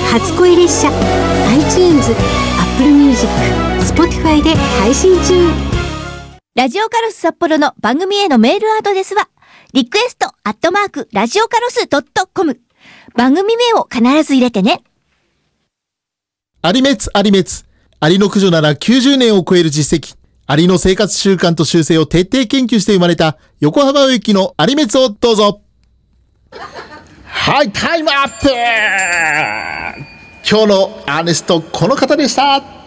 初恋列車 iTunes、Apple Music、Spotify で配信中。 ラジオカロス札幌の番組へのメールアドレスはリクエストラジオカロス.com。番組名を必ず入れてね。 アリメツアリメツ。アリの駆除なら90年を超える実績。アリの生活習慣と習性を徹底研究して生まれた横浜植木のアリメツをどうぞ。はい、タイムアップ。今日のアーネストこの方でした。